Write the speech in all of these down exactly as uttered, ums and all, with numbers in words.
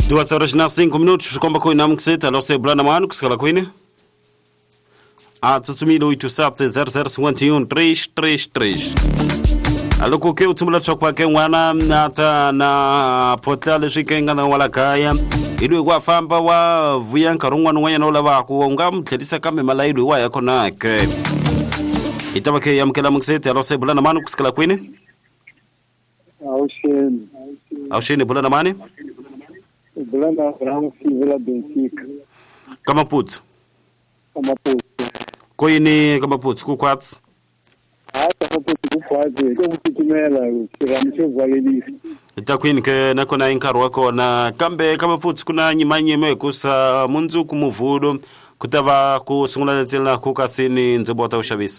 Duas horas na cinco minutos, como que não se está, você blana mano, que se cala coine? A tsutsumiro oito sete zero zero cinco um três três três. Alô, que eu tumula chokwa ke wana nata na potla shikenga na wala kaya. Idu wa famba wa vuyanka rungwa nwanya no lava ku ngam tledisa kame malaidu wa yako na ke. Itabake yamkela mksete, alô, você blana mano, que se cala coine? Auxene. Auxene blana mane? Blana Abraham Silva Benfica. Kama putz. Kama putz. Koini kama putz ku kwats. Ah, kama putz ku kwats. Ko kutumela kiramsho valelisi. Itakwini ke nako na inkaro wako na kambe kama putz kuna nyimanye me kusa munzu kumuvudo kutava kusungula tsela ku kasini nzobota ushabisi.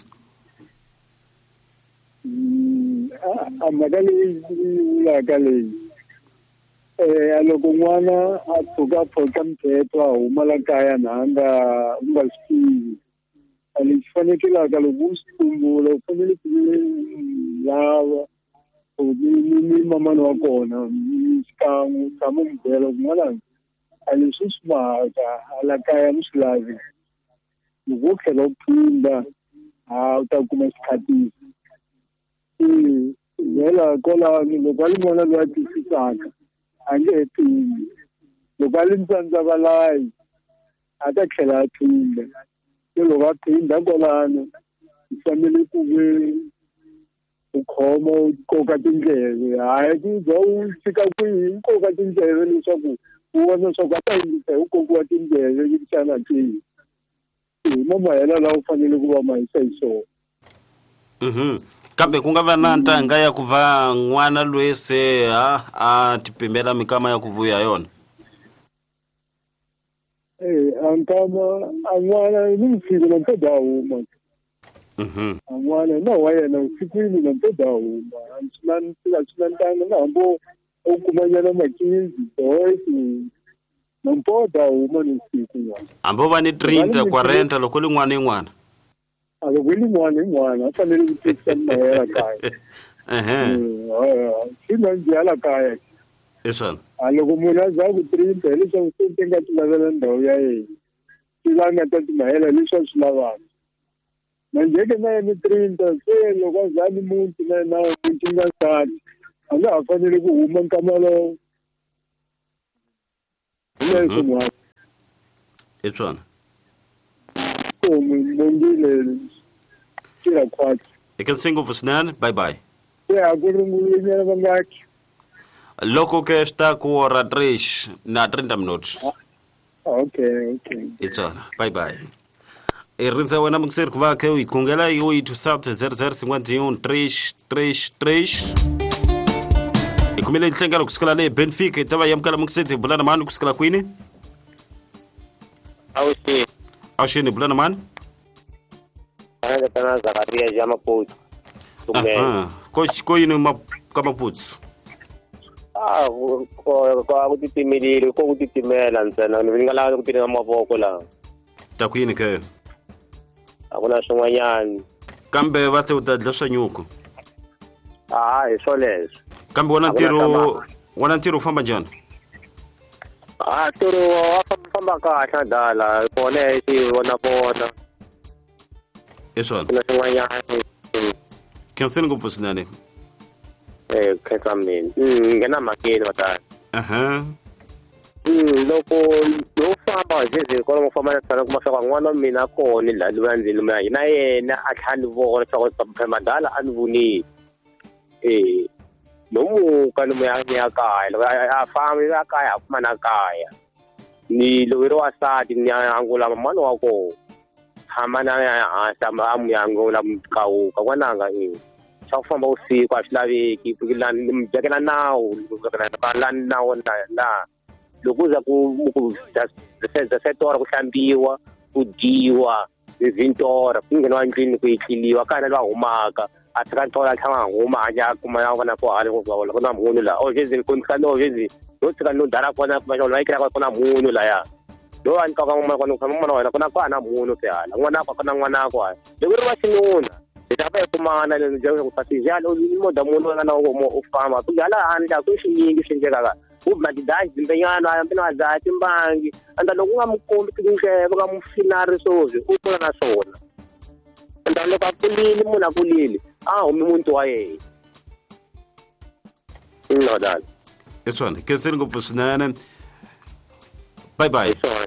Mm, amagali la gali. Eh aloko n'wana a pfuka pfuka mthetho a huma la kaya na anga unga swi ali fanekela loko u swi tumbula u fanele ku lava u ni mama wa kona xikan'we tshama n'wi byela ku n'wana a leswi swi maka a la kaya mi swi lavi loko u tlhela u phinda a u ta kuma xikhatisi hela kolani loko a li n'wana loyi a twisisaka ange hetini loko a li ntsandza valayi a ta tlhela a phinda se loko a phinda kolano u fanele ku ve u khoma u koka tindleve hayi ku za u fika kwihi u koka tindleve leswaku u vona swa ku a ta yingisa u kokiwa tindleve yi xana tihi hi mamahela lawa u fanele ku va mahisa hi swona. Mhm. Kambe ku nga va na ntanga ya ku va n'wana loyi se ha a tipimela mikama ya ku vuya yona. Eh ankama an'wana ni mfiko na mpeda huma. Mhm. An'wana na wa yena usikwini na mpeda huma antsina sila sina ntanga na hambo u kumanyana makizi boys na mpeda huma ni usiku n'wana. Ambo va ni thirty quarenta loko li n'wana n'wana. Alo kweli n'wana n'wana a fanele ku tisa mahela kaya. Eh. Sina njala kaya. Eswana. Aloko munhu a za ku trinta leswaku swi tenga ti lavela ndhawu ya yena swi la nga ta timahela leswi a swi lavaka manjeke na yena trinta se loko a za ni muti na na muti nga nsati a nga ha fanele ku huma nkama lowo leswi n'wana Eswana. ko mongile tira kwatsi Ikan singo fusnan, bye bye. se a ku ringulenyana vangaki Loko que está com hora três na thirty minutos. okay okay Eswana. Bye bye. Irinza wana mksir kuva ke ikungela yo oito sete zero zero cinco um três três três. Ikumile ntlenga kusikala le Benfica tava yamkala mksete bulana manu kusikala kwini. Auxene. Auxene bulana manu. Anga kana Zakaria jama put. Ah, ko ko ino ma kama putz. Ah, ko ko kutitimilile ko kutitimela ntsena ni ngala ku tirha mavoko la. Ta kwini ke. Akuna swin'wanyani. Kambe va te utadla swa nyuku. Ah, hi swoleswo. Kambe wana ntiro wana ntiro famba njani? Ah, tiro wa famba kahle dala kona hi vona vona. Eswana. Kuna swin'wanyani. Kansini ngopfu swinene. Eh, khetsa mina. Mm, ngena makeni watani. Aha. Mm, loko lo famba jeze ko mo famba tsana kuma swa n'wana mina kona la lu vandzile mina na yena a tlhani vona swa ku phema dala anvuni. Eh, no mu ka no ya ya kaya lo a famba ya kaya a kuma na kaya. Ni lo ro asati ni angula mano wako. Hamana ya sama amu yangola mkau ka kwananga eh. Swa ku famba usiku a swi laveki phikila ni mjekela nawu ka la nawu la loko uza ku za setora ku hlambiwa ku dyiwa izintora ku ngheniwa ndlwini ku yitliliwa kana lwa humaka a tsaka ntola tlhanga huma anja kuma ya vona ko hali ku vona ku na munhu la o jezi ku ntsika no jezi no tsika no dara kona kuma xona ikira ku na munhu la ya lo an ka ka mama ku na mama wena ku na ku na munhu pe hala n'wana ku na n'wana ku loko ri va xinuna hi ta va kumana njengoko kusasijalo imoda umuntu ngana ufama kujala handa kushinyingi shinjeka ubadidaji imbenyana yampina zathi imbangi anda lokungamkhombi indlebe kamfinari soze ukona nasona anda lokakulili muna kulili ah umuntu waye no dad Eswana ke sengopfu swinene bye bye